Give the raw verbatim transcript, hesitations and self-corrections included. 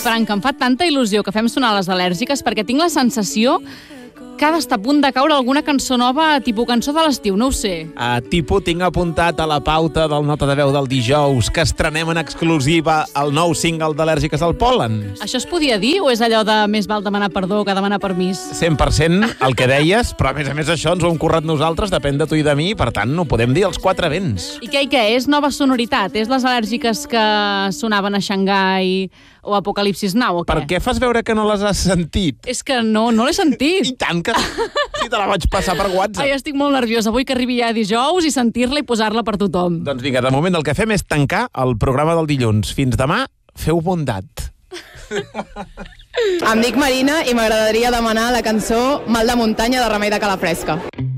Frank, em fa tanta il·lusió que fem sonar les al·lèrgiques perquè tinc la sensació que ha d'estar a punt de caure alguna cançó nova, tipus cançó de l'estiu, no ho sé. A tipus tinc apuntat a la pauta del Nota de Veu del dijous que estrenem en exclusiva el nou single d'Al·lèrgiques al pol·len. Això es podia dir o és allò de més val demanar perdó que demanar permís? cent per cent el que deies, però a més a més això ens ho hem currat nosaltres, depèn de tu i de mi, per tant no podem dir els quatre vents. I què, i què? És nova sonoritat? És les al·lèrgiques que sonaven a Xangai o Apocalipsis Now o què? Per què fas veure que no les has sentit? És que no, no l'he sentit. I tant que si te la vaig passar per WhatsApp. Ai, estic molt nerviosa. Vull que arribi ja dijous i sentir-la i posar-la per tothom. Doncs vinga, de moment el que fem és tancar el programa del dilluns. Fins demà, feu bondat. Em dic Marina i m'agradaria demanar la cançó Mal de muntanya de Remei de Calafresca.